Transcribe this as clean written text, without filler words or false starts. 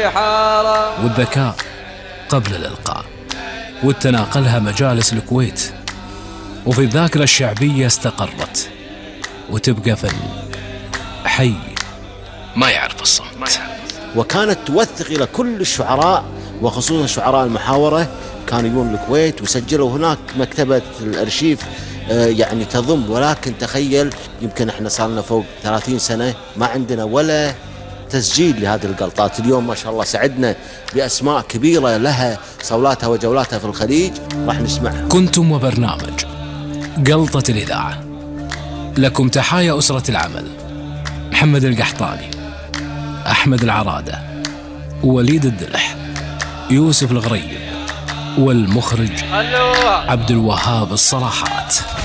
والذكاء قبل الإلقاء، وتناقلها مجالس الكويت، وفي الذاكرة الشعبية استقرت، وتبقى في الحي ما يعرف الصمت. وكانت توثق إلى كل الشعراء، وخصوصا شعراء المحاورة كانوا يجون الكويت وسجلوا هناك. مكتبة الأرشيف يعني تضم، ولكن تخيل يمكن احنا صارنا فوق 30 سنة ما عندنا ولا تسجيل لهذه القلطات. اليوم ما شاء الله سعدنا بأسماء كبيرة لها صولاتها وجولاتها في الخليج، راح نسمعها. كنتم وبرنامج قلطة الإذاعة، لكم تحايا أسرة العمل: محمد القحطاني، أحمد العرادة، وليد الدلح، يوسف الغريب، والمخرج عبد الوهاب الصلاحات.